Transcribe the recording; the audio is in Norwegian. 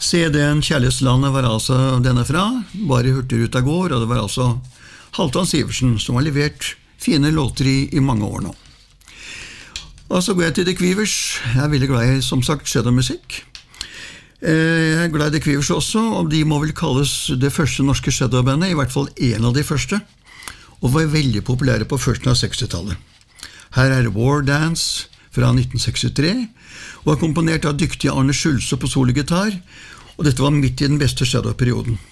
CD-en Kjærlighetslandet var altså denne fra, bare Hurtigruta går, og det var altså Halvdan Sivertsen som har levert fine låter i mange år nå. Og så går jeg til The Quivers. Jeg er veldig glad i, som sagt, shadowmusikk. Jeg er glad i The Quivers også, og de må vel kalles det første norske shadowbandet, i hvert fall en av de første, og var veldig populære på førsten av 60-tallet. Her er War Dance fra 1963, og er komponert av dyktige Arne Schulze på sologitar, og dette var midt i den beste shadow-perioden.